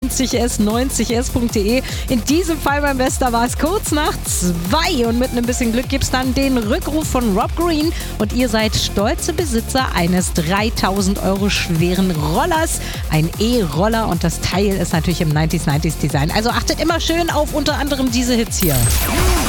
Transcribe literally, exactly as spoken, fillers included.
neunzig S, neunzig S Punkt de. In diesem Fall beim Bester war es kurz nach zwei und mit ein bisschen Glück gibt es dann den Rückruf von Rob Green und ihr seid stolze Besitzer eines dreitausend Euro schweren Rollers, ein E-Roller und das Teil ist natürlich im neunziger neunziger Design. Also achtet immer schön auf unter anderem diese Hits hier.